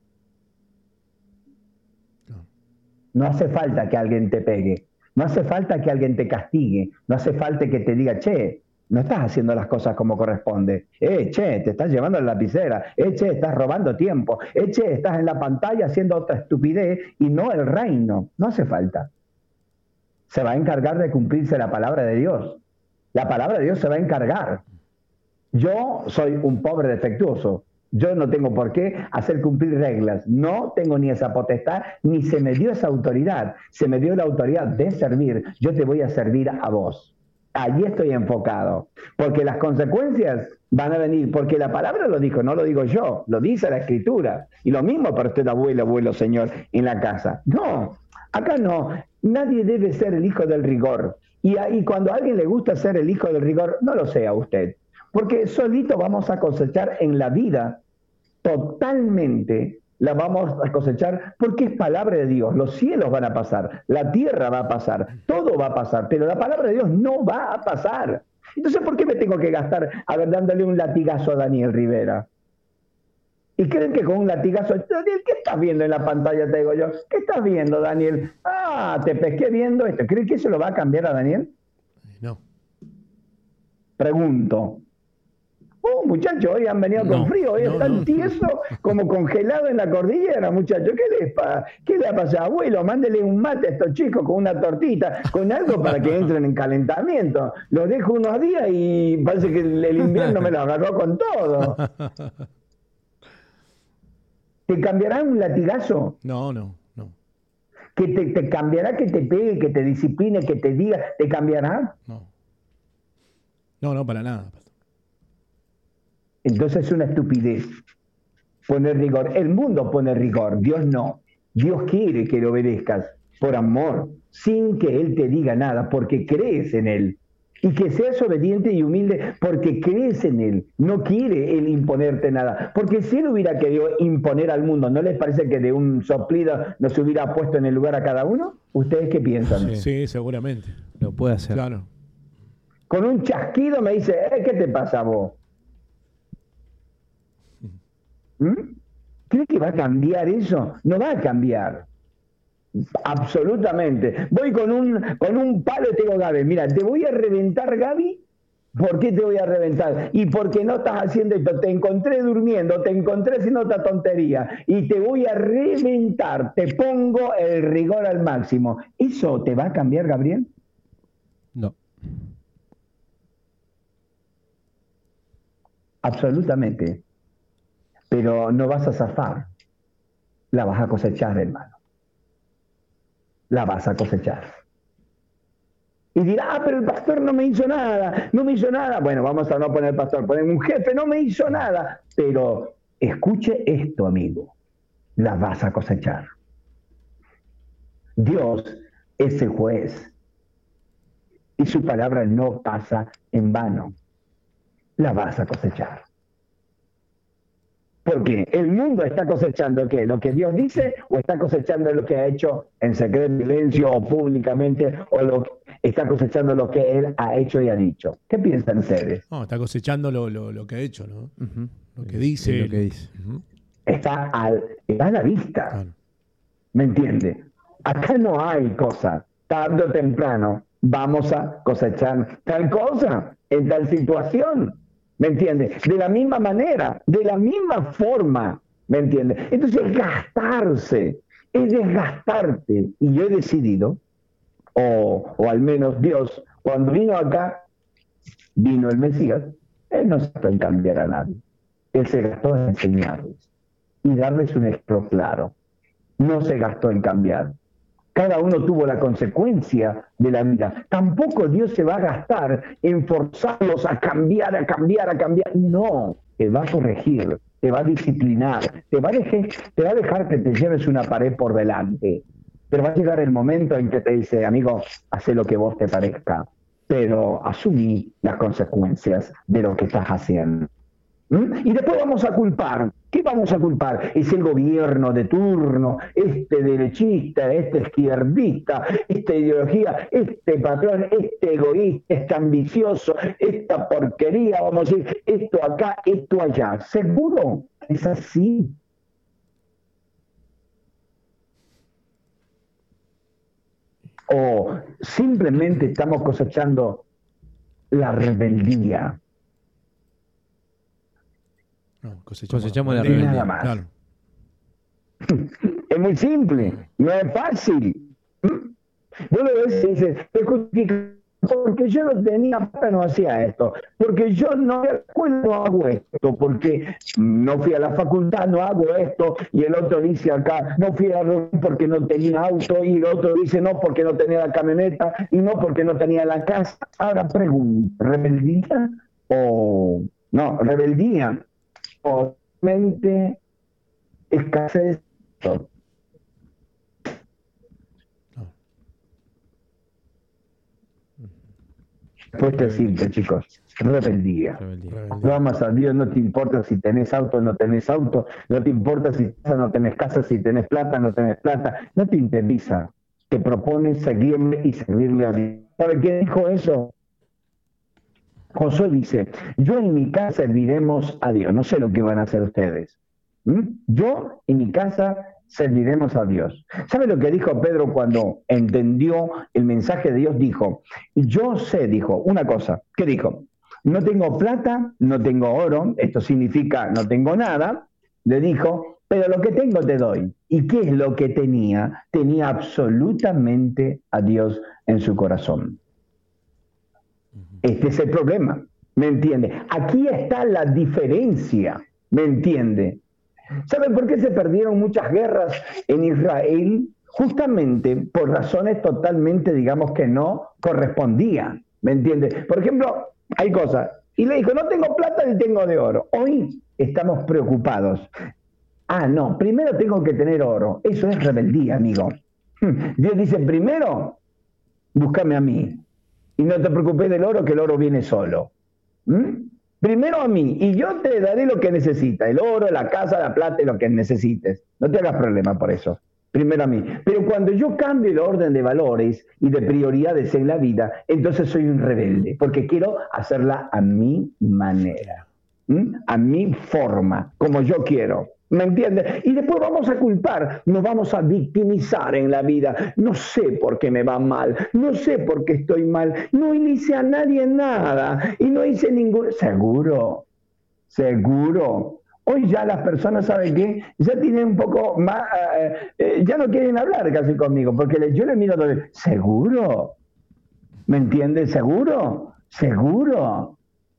No hace falta que alguien te pegue. No hace falta que alguien te castigue. No hace falta que te diga, che, no estás haciendo las cosas como corresponde. Che, te estás llevando la lapicera. Che, estás robando tiempo. Che, estás en la pantalla haciendo otra estupidez y no el reino. No hace falta. Se va a encargar de cumplirse la palabra de Dios. La palabra de Dios se va a encargar. Yo soy un pobre defectuoso. Yo no tengo por qué hacer cumplir reglas. No tengo ni esa potestad, ni se me dio esa autoridad. Se me dio la autoridad de servir. Yo te voy a servir a vos. Allí estoy enfocado. Porque las consecuencias van a venir. Porque la palabra lo dijo, no lo digo yo. Lo dice la Escritura. Y lo mismo para usted, abuelo, señor, en la casa. No, acá no. Nadie debe ser el hijo del rigor. Y cuando a alguien le gusta ser el hijo del rigor, no lo sea usted. Porque solito vamos a cosechar en la vida, totalmente la vamos a cosechar, porque es palabra de Dios. Los cielos van a pasar, la tierra va a pasar, todo va a pasar, pero la palabra de Dios no va a pasar. Entonces, ¿por qué me tengo que gastar dándole un latigazo a Daniel Rivera? Y creen que con un latigazo, Daniel, ¿qué estás viendo en la pantalla? Te digo yo, ¿qué estás viendo, Daniel? Ah, te pesqué viendo esto. ¿Creen que eso lo va a cambiar a Daniel? No. Pregunto. Muchachos, hoy han venido con frío, hoy están tiesos como congelado en la cordillera, muchachos. ¿Qué le ha pasado? Abuelo, mándele un mate a estos chicos con una tortita, con algo para que entren en calentamiento. Los dejo unos días y parece que el invierno me lo agarró con todo. ¿Te cambiará un latigazo? No. ¿Que te cambiará, que te pegue, que te discipline, que te diga? ¿Te cambiará? No, para nada. Entonces es una estupidez poner rigor. El mundo pone rigor, Dios no. Dios quiere que le obedezcas por amor, sin que Él te diga nada, porque crees en Él. Y que seas obediente y humilde porque crees en Él. No quiere Él imponerte nada. Porque si Él hubiera querido imponer al mundo, ¿no les parece que de un soplido nos hubiera puesto en el lugar a cada uno? ¿Ustedes qué piensan? Sí, seguramente. Lo puede hacer. Claro. Con un chasquido me dice, ¿qué te pasa a vos? ¿Cree que va a cambiar eso? No va a cambiar. Absolutamente. Voy con un palo y te digo, Gaby, mira, te voy a reventar, Gaby. ¿Por qué te voy a reventar? Y porque no estás haciendo esto. Te encontré durmiendo, te encontré haciendo otra tontería. Y te voy a reventar. Te pongo el rigor al máximo. ¿Eso te va a cambiar, Gabriel? No. Absolutamente. Pero no vas a zafar. La vas a cosechar, hermano. La vas a cosechar. Y dirá, pero el pastor no me hizo nada, no me hizo nada. Bueno, vamos a no poner pastor, poner un jefe, no me hizo nada. Pero escuche esto, amigo, la vas a cosechar. Dios es el juez y su palabra no pasa en vano. La vas a cosechar. Porque el mundo está cosechando ¿qué? ¿Lo que Dios dice o está cosechando lo que ha hecho en secreto, en silencio o públicamente o está cosechando lo que Él ha hecho y ha dicho? ¿Qué piensan ustedes? No, está cosechando lo que ha hecho, ¿no? Uh-huh. Lo que dice. Sí, lo que dice. Uh-huh. Está a la vista. Claro. ¿Me entiende? Acá no hay cosa. Tarde o temprano vamos a cosechar tal cosa en tal situación. ¿Me entiendes? De la misma manera, de la misma forma, ¿me entiendes? Entonces, gastarse, es desgastarte. Y yo he decidido o al menos Dios, cuando vino acá, vino el Mesías, Él no se gastó en cambiar a nadie. Él se gastó en enseñarles y darles un ejemplo claro. No se gastó en cambiar. Cada uno tuvo la consecuencia de la vida. Tampoco Dios se va a gastar en forzarlos a cambiar, a cambiar, a cambiar. No, te va a corregir, te va a disciplinar, te va a dejar que te lleves una pared por delante. Pero va a llegar el momento en que te dice, amigo, haz lo que vos te parezca, pero asumí las consecuencias de lo que estás haciendo. Y después vamos a culpar. ¿Qué vamos a culpar? Es el gobierno de turno, este derechista, este izquierdista, esta ideología, este patrón, este egoísta, este ambicioso, esta porquería, vamos a decir, esto acá, esto allá. ¿Seguro? ¿Es así? ¿O simplemente estamos cosechando la rebeldía? No, cosechamos la rebeldía. rebeldía. Nada más. Claro. Es muy simple, no es fácil. Vos lo ves y dices, porque yo no tenía plata, no hacía esto, porque yo no fui a la escuela, no hago esto, porque no fui a la facultad, no hago esto, y el otro dice acá, no fui a la reunión porque no tenía auto, y el otro dice no porque no tenía la camioneta, y no porque no tenía la casa. Ahora pregunto, ¿rebeldía? O no, rebeldía, o mente escasez. Después te decirte, chicos, rebeldía. No amas a Dios, no te importa si tenés auto o no tenés auto, no te importa si no tenés casa, si tenés plata, no tenés plata, no te interesa. Te propones seguirle y servirle a Dios. ¿Sabe quién dijo eso? Josué dice, yo en mi casa serviremos a Dios. No sé lo que van a hacer ustedes. Yo en mi casa serviremos a Dios. ¿Sabe lo que dijo Pedro cuando entendió el mensaje de Dios? Dijo, yo sé, dijo, una cosa. ¿Qué dijo? No tengo plata, no tengo oro, esto significa no tengo nada, le dijo, pero lo que tengo te doy. ¿Y qué es lo que tenía? Tenía absolutamente a Dios en su corazón. Este es el problema, ¿me entiende? Aquí está la diferencia, ¿me entiende? ¿Saben por qué se perdieron muchas guerras en Israel? Justamente por razones totalmente, digamos, que no correspondían, ¿me entiende? Por ejemplo, hay cosas, y le dijo, no tengo plata ni tengo de oro. Hoy estamos preocupados. Ah, no, primero tengo que tener oro. Eso es rebeldía, amigo. Dios dice, primero, búscame a mí. Y no te preocupes del oro, que el oro viene solo. Primero a mí, y yo te daré lo que necesitas, el oro, la casa, la plata y lo que necesites. No te hagas problema por eso. Primero a mí. Pero cuando yo cambio el orden de valores y de prioridades en la vida, entonces soy un rebelde, porque quiero hacerla a mi manera, a mi forma, como yo quiero. ¿Me entiendes? Y después vamos a culpar, nos vamos a victimizar en la vida. No sé por qué me va mal, no sé por qué estoy mal, no le hice a nadie nada y no hice ningún... Seguro, seguro. Hoy ya las personas, ¿saben qué? Ya tienen un poco más, ya no quieren hablar casi conmigo, porque yo les miro, ¿seguro? ¿Me entiendes? ¿Seguro? ¿Seguro?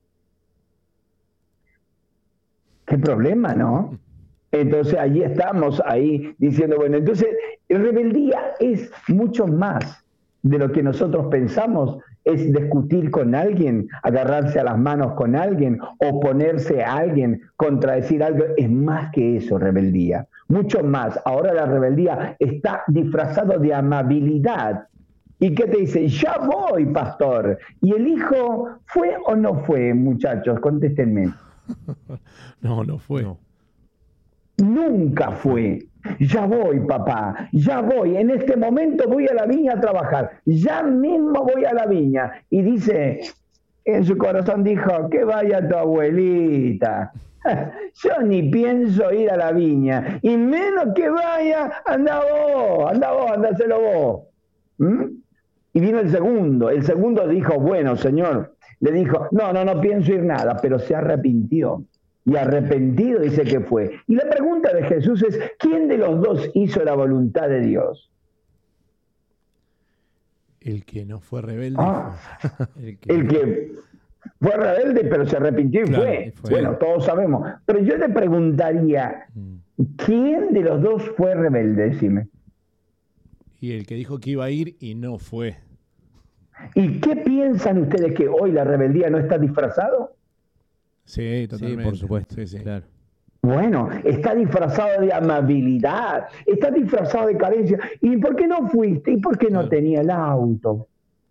¿Qué problema, no? Entonces allí estamos, ahí diciendo, bueno, entonces rebeldía es mucho más de lo que nosotros pensamos, es discutir con alguien, agarrarse a las manos con alguien, oponerse a alguien, contradecir algo, es más que eso rebeldía, mucho más. Ahora la rebeldía está disfrazado de amabilidad. ¿Y qué te dice? Ya voy, pastor. ¿Y el hijo fue o no fue, muchachos? Contéstenme. No, no fue. No. Nunca fue. Ya voy, papá, ya voy. En este momento voy a la viña a trabajar. Ya mismo voy a la viña. Y dice, en su corazón dijo, que vaya tu abuelita. Yo ni pienso ir a la viña. Y menos que vaya, anda vos, andáselo vos. Y vino el segundo. El segundo dijo, bueno, señor. Le dijo, no pienso ir nada, pero se arrepintió. Y arrepentido dice que fue. Y la pregunta de Jesús es, ¿quién de los dos hizo la voluntad de Dios? El que no fue rebelde. El que fue rebelde, pero se arrepintió y Claro, fue. fue. Bueno, todos sabemos. Pero yo te preguntaría, ¿quién de los dos fue rebelde? Decime. Y el que dijo que iba a ir y no fue. ¿Y qué piensan ustedes que hoy la rebeldía no está disfrazado? Sí, totalmente. Sí, por supuesto. Sí, sí. Claro. Bueno, está disfrazado de amabilidad, está disfrazado de carencia. ¿Y por qué no fuiste? ¿Y por qué no Claro. tenía el auto?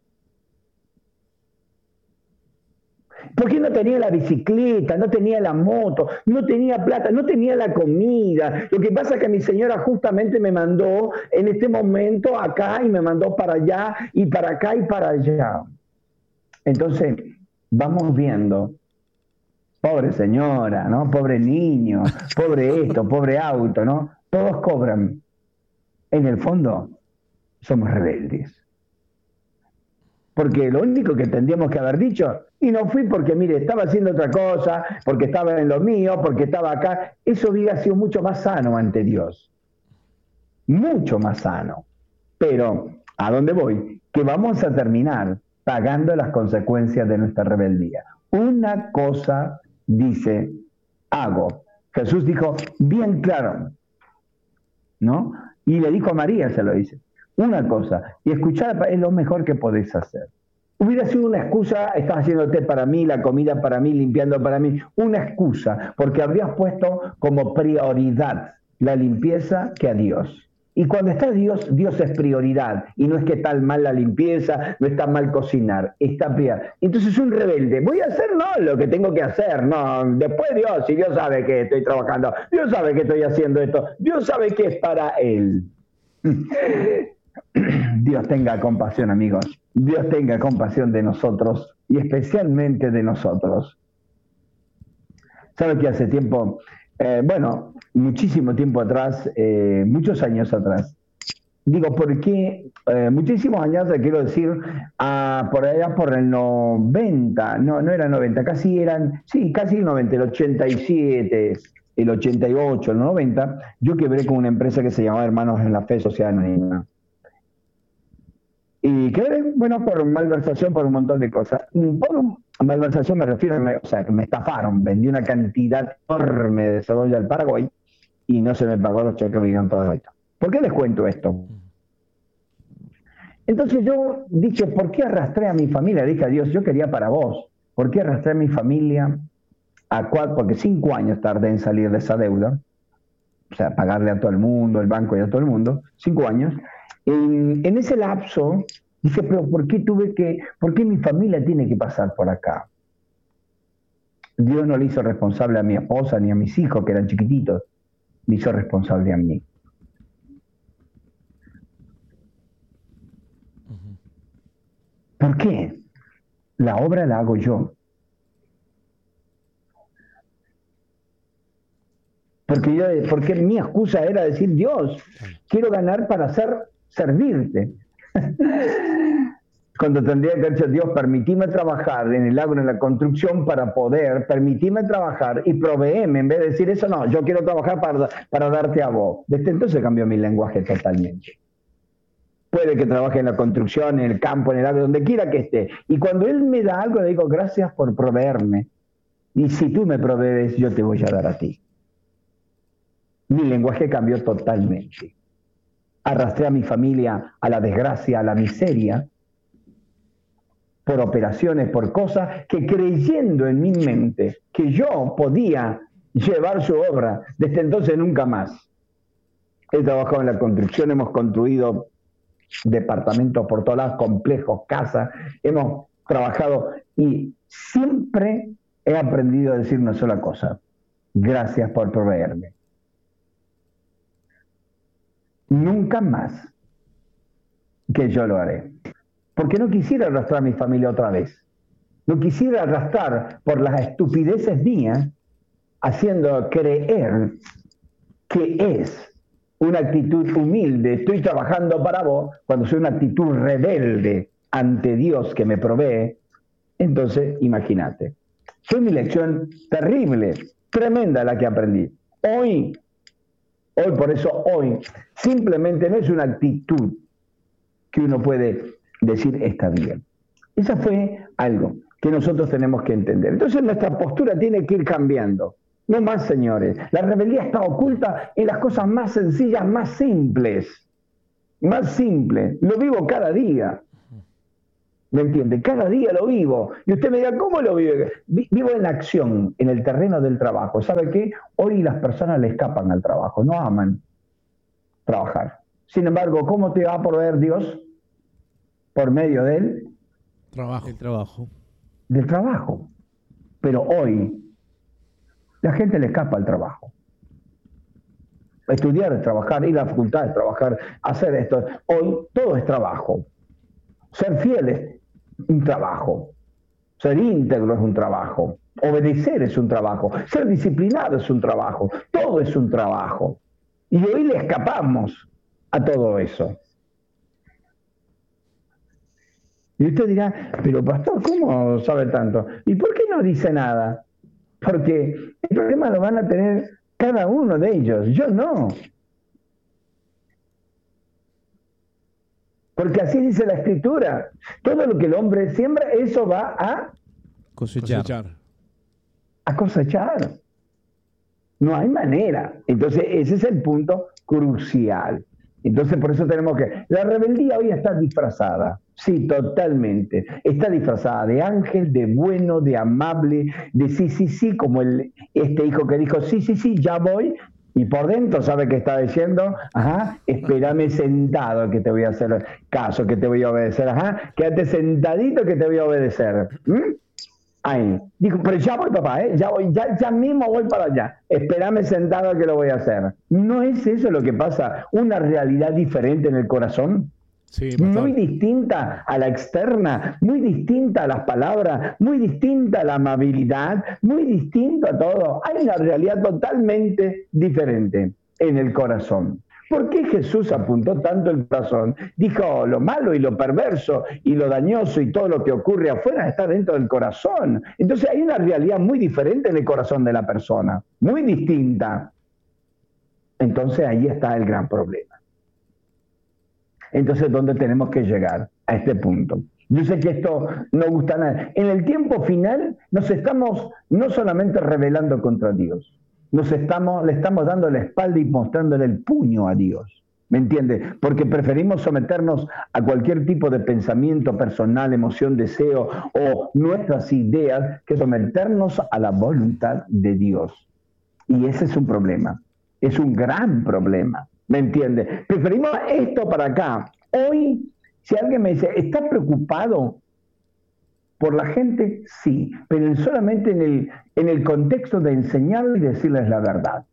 ¿Por qué no tenía la bicicleta, no tenía la moto, no tenía plata, no tenía la comida? Lo que pasa es que mi señora justamente me mandó en este momento acá y me mandó para allá y para acá y para allá. Entonces, vamos viendo, pobre señora, ¿no? Pobre niño, pobre esto, pobre auto, ¿no? Todos cobran. En el fondo, somos rebeldes. Porque lo único que tendríamos que haber dicho, y no fui porque, mire, estaba haciendo otra cosa, porque estaba en lo mío, porque estaba acá, eso hubiera sido mucho más sano ante Dios. Mucho más sano. Pero, ¿a dónde voy? Que vamos a terminar pagando las consecuencias de nuestra rebeldía. Una cosa dice, hago. Jesús dijo bien claro, ¿no? Y le dijo a María, se lo dice. Una cosa, y escuchar es lo mejor que podés hacer. Hubiera sido una excusa, estás haciendo té para mí, la comida para mí, limpiando para mí, una excusa, porque habrías puesto como prioridad la limpieza que a Dios. Y cuando está Dios, Dios es prioridad, y no es que está mal la limpieza, no está mal cocinar, está prioridad. Entonces un rebelde, voy a hacer no lo que tengo que hacer, no, después Dios, si Dios sabe que estoy trabajando, Dios sabe que estoy haciendo esto, Dios sabe que es para Él. Dios tenga compasión, amigos. Dios tenga compasión de nosotros y especialmente de nosotros. ¿Sabe que hace tiempo, muchísimo tiempo atrás, muchos años atrás, digo, ¿por qué? Muchísimos años, quiero decir, por allá por el 90, no era 90, casi el 90, el 87, el 88, el 90, yo quebré con una empresa que se llamaba Hermanos en la Fe Sociedad Anónima. Y quebré, por malversación, por un montón de cosas. Por malversación me refiero, que me estafaron. Vendí una cantidad enorme de cebolla al Paraguay y no se me pagó los cheques que me dieron todo esto. ¿Por qué les cuento esto? Entonces yo dije, ¿por qué arrastré a mi familia? Dije a Dios, yo quería para vos. ¿Por qué arrastré a mi familia porque 5 años tardé en salir de esa deuda? O sea, pagarle a todo el mundo, el banco y a todo el mundo. 5 años. En ese lapso, dije, pero ¿por qué mi familia tiene que pasar por acá? Dios no le hizo responsable a mi esposa ni a mis hijos, que eran chiquititos, me hizo responsable a mí. ¿Por qué? La obra la hago yo. Porque mi excusa era decir, Dios, quiero ganar para servirte. Cuando tendría que decir, Dios, permitime trabajar en el agro, en la construcción permitime trabajar y proveeme, en vez de decir eso, no, yo quiero trabajar para darte a vos. Desde entonces cambió mi lenguaje totalmente. Puede que trabaje en la construcción, en el campo, en el agro, donde quiera que esté. Y cuando Él me da algo, le digo, gracias por proveerme. Y si tú me provees, yo te voy a dar a ti. Mi lenguaje cambió totalmente. Arrastré a mi familia a la desgracia, a la miseria, por operaciones, por cosas que creyendo en mi mente que yo podía llevar su obra, desde entonces nunca más. He trabajado en la construcción, hemos construido departamentos por todos lados, complejos, casas, hemos trabajado y siempre he aprendido a decir una sola cosa: gracias por proveerme. Nunca más que yo lo haré. Porque no quisiera arrastrar a mi familia otra vez. No quisiera arrastrar por las estupideces mías, haciendo creer que es una actitud humilde, estoy trabajando para vos, cuando soy una actitud rebelde ante Dios que me provee. Entonces, imagínate. Fue mi lección terrible, tremenda la que aprendí. Hoy, simplemente no es una actitud que uno puede decir está bien. Eso fue algo que nosotros tenemos que entender. Entonces nuestra postura tiene que ir cambiando. No más, señores. La rebeldía está oculta en las cosas más sencillas, más simples. Más simples. Lo vivo cada día. ¿Me entiende? Cada día lo vivo. Y usted me dirá, ¿cómo lo vive? Vivo en la acción, en el terreno del trabajo. ¿Sabe qué? Hoy las personas le escapan al trabajo, no aman trabajar. Sin embargo, ¿cómo te va a proveer Dios? Por medio del trabajo. Del trabajo. Pero hoy la gente le escapa al trabajo. Estudiar es trabajar, ir a la facultad es trabajar, hacer esto. Hoy todo es trabajo. Ser fiel es un trabajo. Ser íntegro es un trabajo. Obedecer es un trabajo. Ser disciplinado es un trabajo. Todo es un trabajo. Y hoy le escapamos a todo eso. Y usted dirá, pero pastor, ¿cómo sabe tanto? ¿Y por qué no dice nada? Porque el problema lo van a tener cada uno de ellos, yo no. Porque así dice la Escritura. Todo lo que el hombre siembra, eso va a cosechar. A cosechar. No hay manera. Entonces, ese es el punto crucial. Entonces, por eso tenemos que... La rebeldía hoy está disfrazada. Sí, totalmente. Está disfrazada de ángel, de bueno, de amable, de sí, como este hijo que dijo, sí, ya voy. Y por dentro sabe que está diciendo, espérame sentado que te voy a hacer caso, que te voy a obedecer, quédate sentadito que te voy a obedecer. Ahí. Dijo, pero ya voy, papá, ya voy, ya mismo voy para allá. Espérame sentado que lo voy a hacer. ¿No es eso lo que pasa? Una realidad diferente en el corazón. Sí, muy distinta a la externa, muy distinta a las palabras, muy distinta a la amabilidad, muy distinto a todo. Hay una realidad totalmente diferente en el corazón. ¿Por qué Jesús apuntó tanto el corazón? Dijo, lo malo y lo perverso y lo dañoso y todo lo que ocurre afuera está dentro del corazón. Entonces hay una realidad muy diferente en el corazón de la persona, muy distinta. Entonces ahí está el gran problema. Entonces, ¿dónde tenemos que llegar? A este punto. Yo sé que esto no gusta a nadie. En el tiempo final nos estamos no solamente rebelando contra Dios, le estamos dando la espalda y mostrándole el puño a Dios. ¿Me entiende? Porque preferimos someternos a cualquier tipo de pensamiento personal, emoción, deseo o nuestras ideas que someternos a la voluntad de Dios. Y ese es un problema. Es un gran problema. ¿Me entiende? Preferimos esto para acá. Hoy, si alguien me dice, ¿estás preocupado por la gente? Sí, pero solamente en el contexto de enseñarles y decirles la verdad.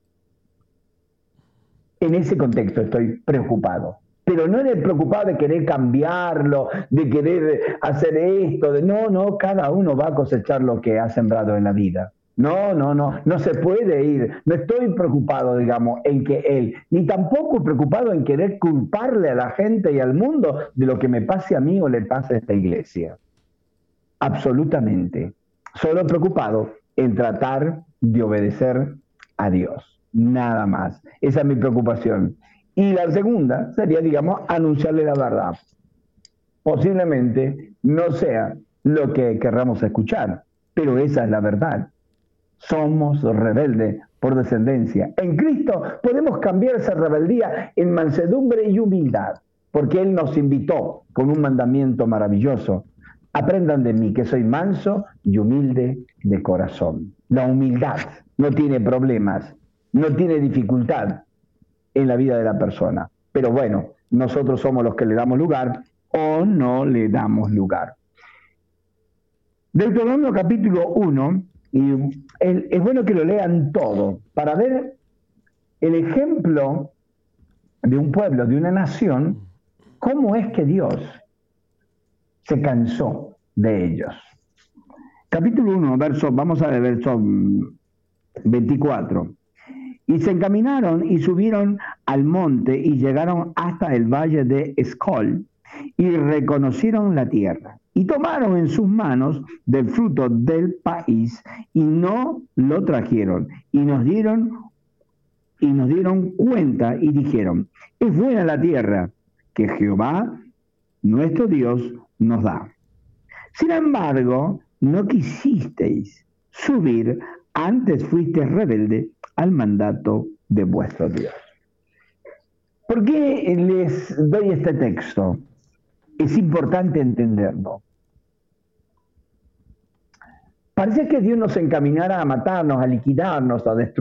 En ese contexto estoy preocupado. Pero no en el preocupado de querer cambiarlo, de querer hacer esto. No, cada uno va a cosechar lo que ha sembrado en la vida. No se puede ir. No estoy preocupado, digamos, en que él, ni tampoco preocupado en querer culparle a la gente y al mundo de lo que me pase a mí o le pase a esta iglesia. Absolutamente. Solo preocupado en tratar de obedecer a Dios. Nada más. Esa es mi preocupación. Y la segunda sería, digamos, anunciarle la verdad. Posiblemente no sea lo que querramos escuchar, pero esa es la verdad. Somos rebeldes por descendencia. En Cristo podemos cambiar esa rebeldía en mansedumbre y humildad, porque Él nos invitó con un mandamiento maravilloso. Aprendan de mí que soy manso y humilde de corazón. La humildad no tiene problemas, no tiene dificultad en la vida de la persona. Pero bueno, nosotros somos los que le damos lugar o no le damos lugar. Deuteronomio capítulo 1, y es bueno que lo lean todo, para ver el ejemplo de un pueblo, de una nación, cómo es que Dios se cansó de ellos. Capítulo 1, vamos a ver verso 24. Y se encaminaron y subieron al monte y llegaron hasta el valle de Escol y reconocieron la tierra. Y tomaron en sus manos del fruto del país y no lo trajeron. Y nos dieron cuenta y dijeron, es buena la tierra que Jehová nuestro Dios nos da. Sin embargo, no quisisteis subir, antes fuisteis rebelde al mandato de vuestro Dios. ¿Por qué les doy este texto? Es importante entenderlo. Parece que Dios nos encaminara a matarnos, a liquidarnos, a destruirnos.